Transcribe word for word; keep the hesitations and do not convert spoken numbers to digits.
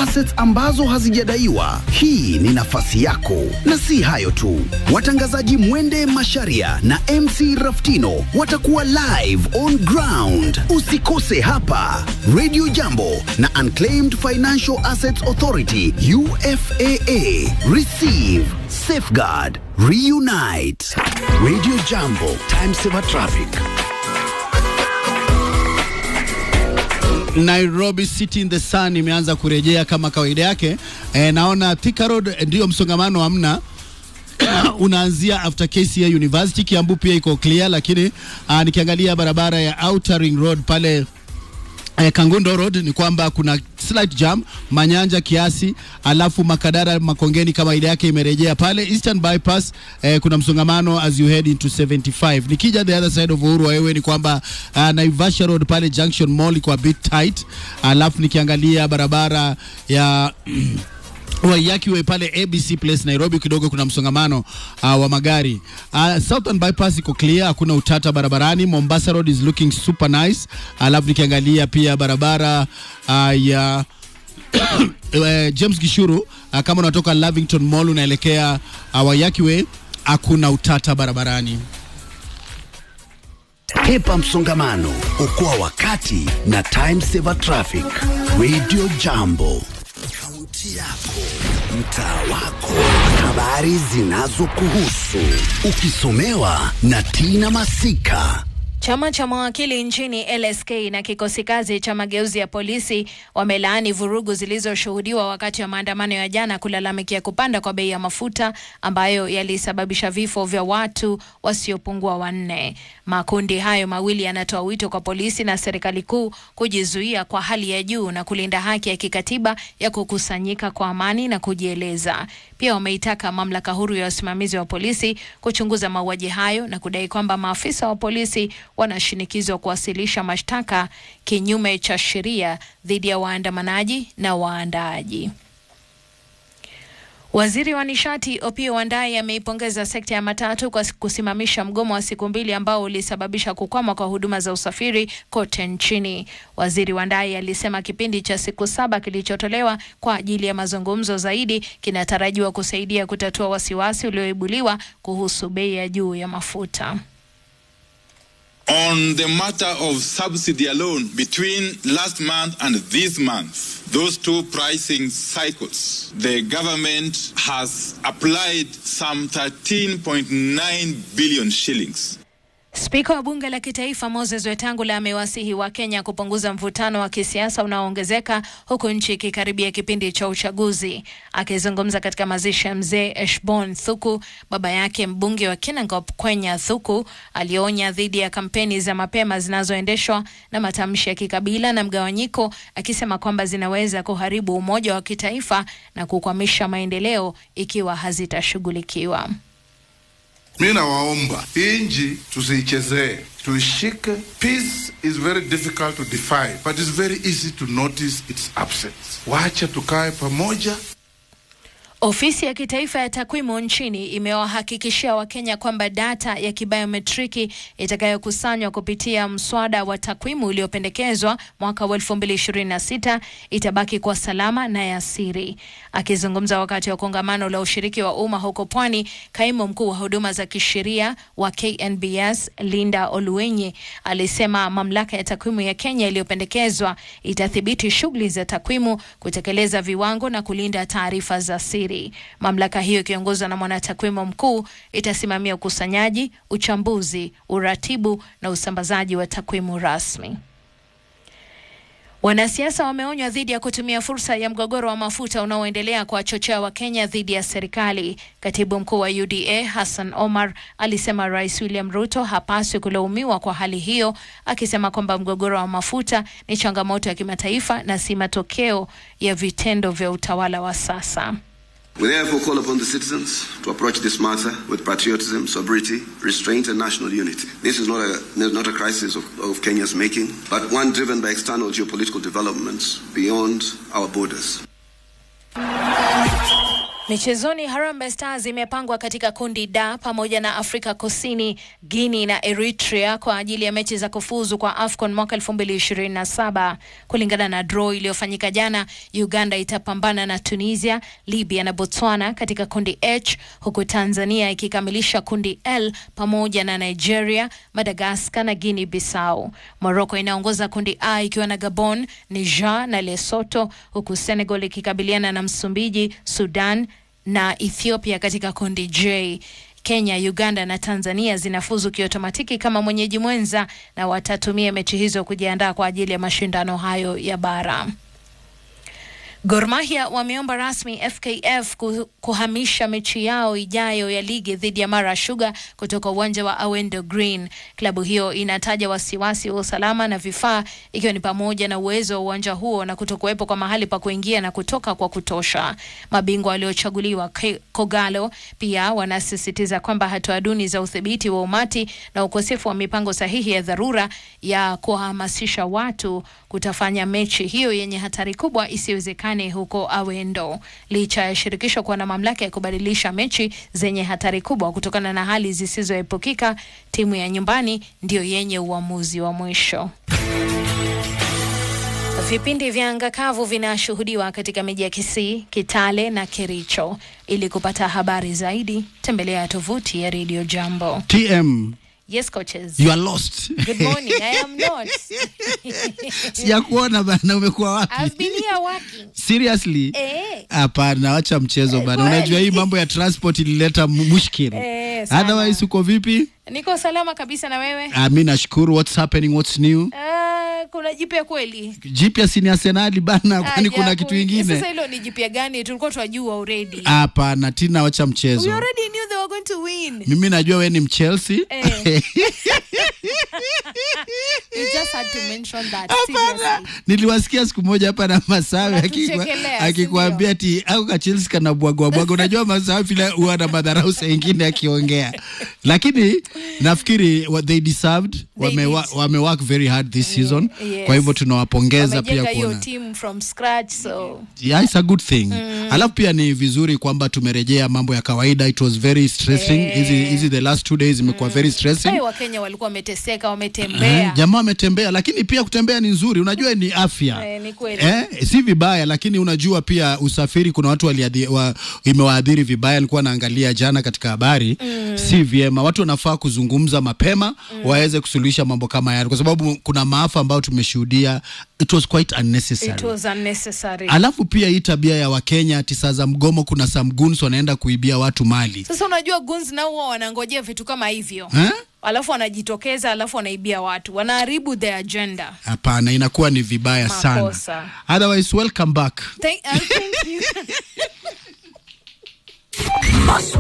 assets ambazo hazijadaiwa. Hii ni nafasi yako. Na si hayo tu, watangazaji Mwende Masharia na M C Raftino watakuwa live on ground. Usikose hapa. Radio Jambo na Unclaimed Financial Assets Authority U F A A. Receive, safeguard, reunite. Radio Jambo, time saver traffic. Nairobi City in the Sun imeanza kurejea kama kawaida yake. E, naona Thika Road ndio msongamano hamna. Unaanzia after K C A University. Kiambu pia iko clear, lakini uh, nikiangalia barabara ya Outer Ring Road pale eh, Kangundo Road ni kwamba kuna slight jam, Manyanja kiasi, alafu Makadara Makongeni kama ile yake imerejea pale. Eastern Bypass eh, kuna msongamano as you head into seventy-five. Nikija the other side of Uhuru Highway ni kwamba uh, Naivasha Road pale Junction Mall iko a bit tight. Alafu nikiangalia barabara ya Waiyaki pale A B C Place Nairobi kidogo kuna msongamano uh, wa magari. Uh, Southern Bypass iko clear, hakuna utata barabarani. Mombasa Road is looking super nice. Alafu nikiangalia pia barabara uh, ya James Gishuru uh, kama unatoka Lavington Mall unaelekea uh, Waiyaki, hakuna utata barabarani. Hepa msongamano, okoa wakati na time saver traffic. Radio Jambo, kaunti yako, mtaa wako, habari zinazokuhusu, ukisomewa na Tina Masika. Chama cha mawakili nchini L S K na kikosi kazi cha mageuzi ya polisi wamelaani vurugu zilizoshuhudiwa wakati wa maandamano ya jana kulalamikia kupanda kwa bei ya mafuta ambayo yalisababisha vifo vya watu wasiopungua wanne. Makundi hayo mawili yanatoa wito kwa polisi na serikali kuu kujizuia kwa hali ya juu na kulinda haki ya kikatiba ya kukusanyika kwa amani na kujieleza. Pia wameitaka mamlaka huru ya usimamizi wa polisi kuchunguza mauaji hayo na kudai kwamba maafisa wa polisi wanashinikizwa kuwasilisha mashtaka kinyume cha sheria dhidi ya waandamanaji na waandaaji. Waziri wa nishati Opiyo Wandayi ameipongeza sekta ya matatu kwa kusimamisha mgomo wa siku mbili ambao ulisababisha kukwama kwa huduma za usafiri kote nchini. Waziri Wandayi alisema kipindi cha siku saba kilichotolewa kwa ajili ya mazungumzo zaidi kinatarajiwa kusaidia kutatua wasiwasi ulioibuliwa kuhusu bei ya juu ya mafuta. On the matter of subsidy alone, between last month and this month, those two pricing cycles, the government has applied some thirteen point nine billion shillings. Spika wa bunge la kitaifa Moses Wetangula amewasihi wa Kenya kupunguza mvutano wa kisiasa unaoongezeka huku nchi ikikaribia kipindi cha uchaguzi. Akizungumza katika mazishi ya mzee Eshbon Thuku, baba yake mbunge wa Kinangop Kwenya Thuku alionya dhidi ya kampeni za mapema zinazoendeshwa na matamshi ya kikabila na mgawanyiko, akisema kwamba zinaweza kuharibu umoja wa kitaifa na kukwamisha maendeleo ikiwa hazitashughulikiwa. Mina waomba inji tusiichezee, tuishike. Peace is very difficult to define, but it's very easy to notice its absence. Wacha tukae pamoja. Ofisi ya kitaifa ya takwimu nchini imewahakikishia Wakenya kwamba data ya kibiometriki itakayokusanywa kupitia mswada wa takwimu uliopendekezwa mwaka wa elfu mbili ishirini na sita itabaki kwa salama na ya siri. Akizungumza wakati wa kongamano la ushiriki wa umma huko Pwani, kaimu mkuu wa huduma za kisheria wa K N B S Linda Oluwenye alisema mamlaka ya takwimu ya Kenya iliyopendekezwa itathibiti shughuli za takwimu, kutekeleza viwango na kulinda taarifa za siri. Mamlaka hiyo ikiongozwa na mwanatakwimu mkuu itasimamia ukusanyaji, uchambuzi, uratibu na usambazaji wa takwimu rasmi. Wanasiasa wameonywa dhidi ya kutumia fursa ya mgogoro wa mafuta unaoendelea kuwachochea Wakenya dhidi ya serikali. Katibu mkuu wa U D A Hassan Omar alisema Rais William Ruto hapaswi kulaumiwa kwa hali hiyo, akisema kwamba mgogoro wa mafuta ni changamoto ya kimataifa na si matokeo ya vitendo vya utawala wa sasa. We therefore call upon the citizens to approach this matter with patriotism, sobriety, restraint and national unity. This is not a, not a crisis of, of Kenya's making, but one driven by external geopolitical developments beyond our borders. Michezoni, Harambee Stars imepangwa katika kundi D pamoja na Afrika Kusini, Guinea na Eritrea kwa ajili ya mechi za kufuzu kwa AFCON mwaka elfu mbili ishirini na saba. Kulingana na draw iliyofanyika jana, Uganda itapambana na Tunisia, Libya na Botswana katika kundi H, huku Tanzania ikikamilisha kundi L pamoja na Nigeria, Madagascar na Guinea Bissau. Morocco inaongoza kundi A ikiwa na Gabon, Niger na Lesotho, huku Senegal ikikabiliana na Msumbiji, Sudan na Ethiopia katika kundi J. Kenya, Uganda na Tanzania zinafuzu kiotomatiki kama mwenyeji mwenza na watatumia mechi hizo kujiandaa kwa ajili ya mashindano hayo ya bara. Gor Mahia wameomba rasmi F K F kuhamisha mechi yao ijayo ya ligi dhidi ya Mara Sugar kutoka uwanja wa Awendo Green. Klabu hiyo inataja wasiwasi wa usalama na vifaa, ikiwa ni pamoja na uwezo wa uwanja huo na kutokuwepo kwa mahali pa kuingia na kutoka kwa kutosha. Mabingwa waliochaguliwa Kogalo pia wanasisitiza kwamba hatua duni za udhibiti wa umati na ukosefu wa mipango sahihi ya dharura ya kuhamasisha watu kutafanya mechi hiyo yenye hatari kubwa isiwezekane huko Awendo. Licha ya shirikisho kuwa na mamlaka ya kubadilisha mechi zenye hatari kubwa kutokana na hali zisizoepukika, timu ya nyumbani ndio yenye uamuzi wa mwisho. Vipindi vya anga kavu vinashuhudiwa katika miji ya Kisii, Kitale na Kericho. Ili kupata habari zaidi, tembelea tovuti ya Radio Jambo. T M. Yes, coaches. You are lost. Good morning. I am not. Sijakuona bana, umekuwa wapi? I've been here working. Seriously? Eh. Hapana, acha mchezo bana. Well. Unajua hii mambo ya transport ilileta mushkil. Eh, sana. Otherwise uko vipi? Niko salama kabisa, na wewe? Ah, mimi nashukuru. What's happening? What's new? Ah, kuna jipya kweli? Jipya si ni Arsenal bana, kwani kuna kitu kingine? Sasa hilo ni jipya gani? Tulikuwa tunajua already. Hapana, Tina, acha mchezo. We already knew they were going to win. Mimi najua wewe ni Mchelsea. Eh. You just had to mention that. Seriously. Niliwasikia siku moja hapa na Masawe akikwa akikwambia ati au ka Chelsea kana bwagwa bwagwa. Unajua Masawe vile huwa na madharau saa nyingine akiongea. Lakini nafikiri what they deserved, wame wame work very hard this season. Yes. Kwa hivyo tunawapongeza pia kuona. kuona Team from scratch, so yeah, it's a good thing. Mm. Alafu pia ni vizuri kwamba tumerejea mambo ya kawaida. It was very stressing. Hizi eh. hizi the last two days imekuwa mm. very stressing. Hey, Wakenya walikuwa wameteseka, wametembea. Eh, jamaa wametembea, lakini pia kutembea ni nzuri. Unajua ni afya. Eh, ni kweli. Eh, si vibaya, lakini unajua pia usafiri kuna watu waliadhi wa, imewaadhiri vibaya. Nilikuwa naangalia jana katika habari. Mm. Si vyema. Watu wanafaa kuzungumza mapema mm. waweze kusuluhisha mambo kama haya, kwa sababu kuna maafa ambayo tumeshuhudia. It was quite unnecessary. It was unnecessary. Alafu pia hii tabia ya Wakenya tisa za mgomo, kuna some goons wanaenda kuibia watu mali. Sasa unajua goons nao wao wanangojea vitu kama hivyo. Eh? Alafu wanajitokeza, alafu wanaibia watu. Wanaharibu their agenda. Hapana, inakuwa ni vibaya Makosa. sana. Otherwise, welcome back. Thank, uh, thank you.